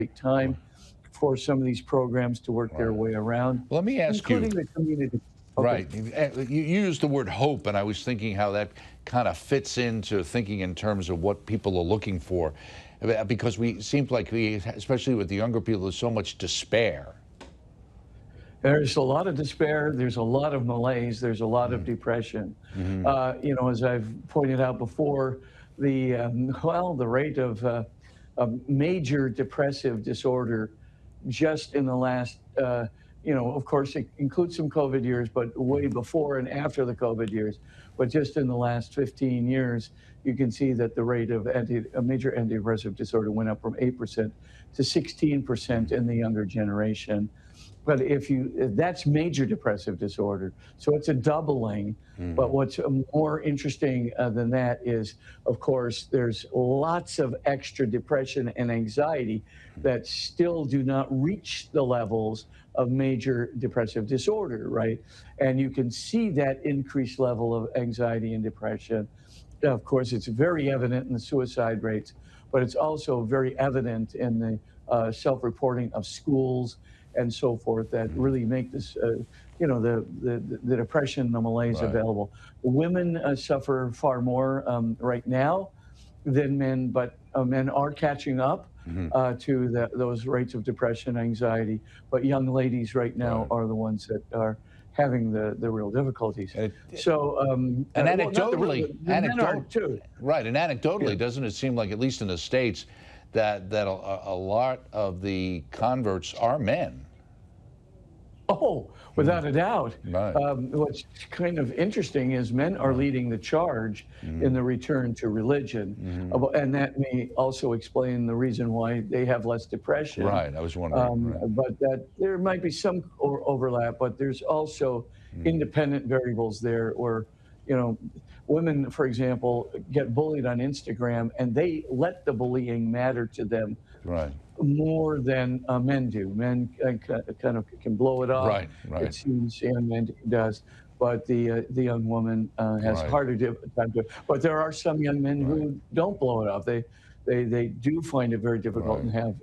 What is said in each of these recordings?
take time for some of these programs to work their Right. way around, Let me ask you. including the community. Okay. Right. You used the word hope, and I was thinking how that kind of fits into thinking in terms of what people are looking for. Because we seems like especially with the younger people, there's so much despair. There's a lot of despair. There's a lot of malaise. There's a lot of depression. Mm-hmm. As I've pointed out before, the rate of major depressive disorder just in the last, of course, it includes some COVID years, but way before and after the COVID years. But just in the last 15 years, you can see that the rate of major antidepressive disorder went up from 8% to 16% in the younger generation. But that's major depressive disorder, so it's a doubling. Mm-hmm. But what's more interesting than that is, of course, there's lots of extra depression and anxiety that still do not reach the levels of major depressive disorder, right? And you can see that increased level of anxiety and depression. Of course, it's very evident in the suicide rates, but it's also very evident in the self-reporting of schools and so forth that really make this, the depression, the malaise available. Women suffer far more right now than men, but men are catching up to those rates of depression, anxiety. But young ladies right now are the ones that are having the real difficulties. And anecdotally, men are too. Right, and anecdotally, doesn't it seem like, at least in the States, that a lot of the converts are men? Oh, without a doubt. Right. What's kind of interesting is men are leading the charge in the return to religion. And that may also explain the reason why they have less depression. Right, I was wondering. But that there might be some overlap, but there's also independent variables there where, women, for example, get bullied on Instagram and they let the bullying matter to them. Right. More than men do. Men kind of can blow it off. Right. It seems, and men does. But the young woman has harder time to. But there are some young men who don't blow it off. They do find it very difficult and have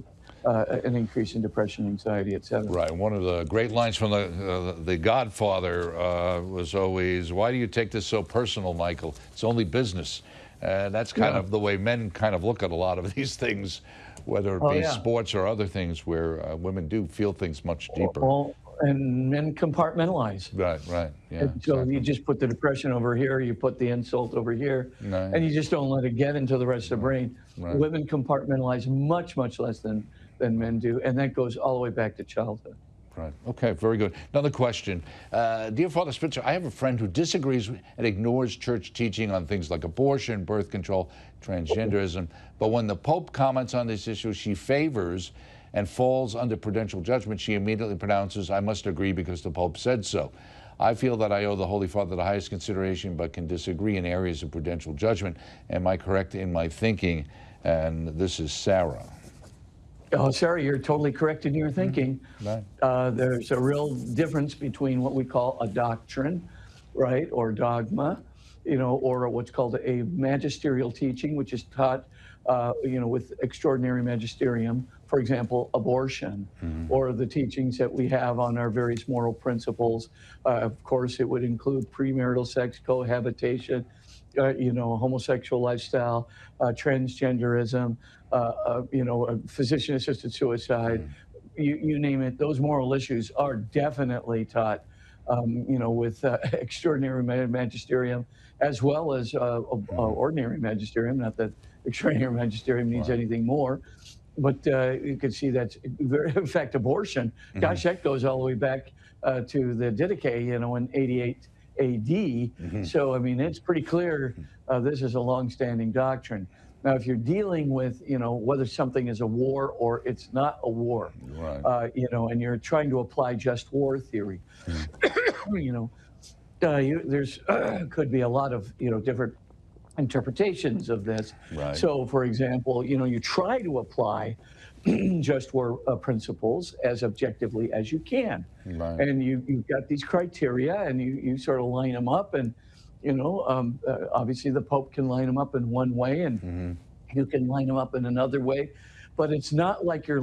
an increase in depression, anxiety, etc. Right. One of the great lines from the Godfather was always, "Why do you take this so personal, Michael? It's only business." And that's kind of the way men kind of look at a lot of these things, whether it be sports or other things, where women do feel things much deeper. Well, and men compartmentalize. Right. Yeah. And so you just put the depression over here, you put the insult over here, and you just don't let it get into the rest of the brain. Women compartmentalize much, much less than men do, and that goes all the way back to childhood. Right. Okay, very good. Another question. Dear Father Spitzer, I have a friend who disagrees and ignores church teaching on things like abortion, birth control, transgenderism. But when the Pope comments on this issue, she favors and falls under prudential judgment. She immediately pronounces, "I must agree because the Pope said so." I feel that I owe the Holy Father the highest consideration, but can disagree in areas of prudential judgment. Am I correct in my thinking? And this is Sarah. Oh, Sarah, you're totally correct in your thinking. Right. There's a real difference between what we call a doctrine, right, or dogma, or what's called a magisterial teaching, which is taught, with extraordinary magisterium, for example, abortion, or the teachings that we have on our various moral principles. Of course, it would include premarital sex, cohabitation, homosexual lifestyle, transgenderism, physician-assisted suicide, you name it. Those moral issues are definitely taught, with extraordinary magisterium, as well as ordinary magisterium. Not that extraordinary magisterium needs anything more, but you can see that's very, in fact, abortion. Gosh, that goes all the way back to the Didache, in 88 AD. So, I mean, it's pretty clear this is a long-standing doctrine. Now, if you're dealing with, whether something is a war or it's not a war, and you're trying to apply just war theory, there's could be a lot of, different interpretations of this. So, for example, you try to apply just war principles as objectively as you can. And you've got these criteria and you sort of line them up, and obviously the Pope can line them up in one way and you can line them up in another way, but it's not like you're